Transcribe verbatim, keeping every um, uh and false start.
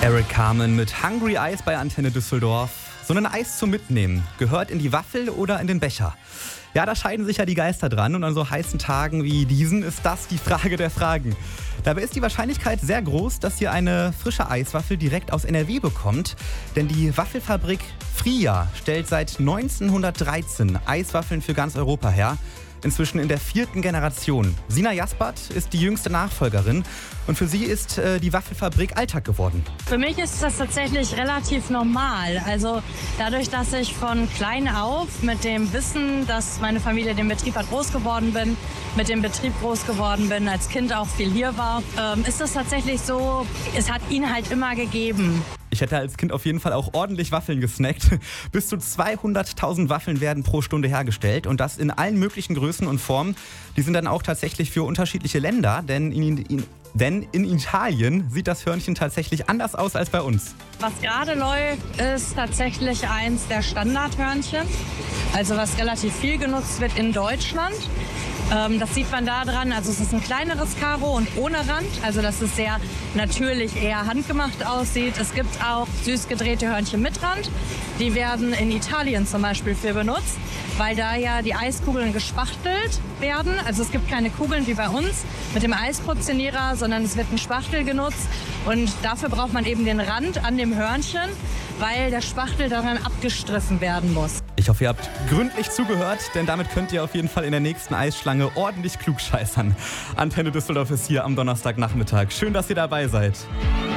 Eric Carmen mit Hungry Eyes bei Antenne Düsseldorf. So ein Eis zum Mitnehmen, gehört in die Waffel oder in den Becher? Ja, da scheiden sich ja die Geister dran und an so heißen Tagen wie diesen ist das die Frage der Fragen. Dabei ist die Wahrscheinlichkeit sehr groß, dass ihr eine frische Eiswaffel direkt aus N R W bekommt. Denn die Waffelfabrik Fria stellt seit neunzehnhundertdreizehn Eiswaffeln für ganz Europa her. Inzwischen in der vierten Generation. Sina Jaspert ist die jüngste Nachfolgerin und für sie ist äh, die Waffelfabrik Alltag geworden. Für mich ist das tatsächlich relativ normal. Also dadurch, dass ich von klein auf mit dem Wissen, dass meine Familie den Betrieb hat, groß geworden bin, mit dem Betrieb groß geworden bin, als Kind auch viel hier war, ähm, ist es tatsächlich so, es hat ihn halt immer gegeben. Ich hätte als Kind auf jeden Fall auch ordentlich Waffeln gesnackt. Bis zu zweihunderttausend Waffeln werden pro Stunde hergestellt und das in allen möglichen Größen und Formen. Die sind dann auch tatsächlich für unterschiedliche Länder, denn in, in, denn in Italien sieht das Hörnchen tatsächlich anders aus als bei uns. Was gerade läuft, ist tatsächlich eins der Standardhörnchen, also was relativ viel genutzt wird in Deutschland. Ähm, das sieht man da dran, also es ist ein kleineres Karo und ohne Rand, also dass es sehr natürlich eher handgemacht aussieht. Es gibt auch süß gedrehte Hörnchen mit Rand, die werden in Italien zum Beispiel für benutzt, weil da ja die Eiskugeln gespachtelt werden. Also es gibt keine Kugeln wie bei uns mit dem Eisportionierer, sondern es wird ein Spachtel genutzt und dafür braucht man eben den Rand an dem Hörnchen, weil der Spachtel daran abgestriffen werden muss. Ich hoffe, ihr habt gründlich zugehört, denn damit könnt ihr auf jeden Fall in der nächsten Eisschlange ordentlich klugscheißern. Antenne Düsseldorf ist hier am Donnerstagnachmittag. Schön, dass ihr dabei seid.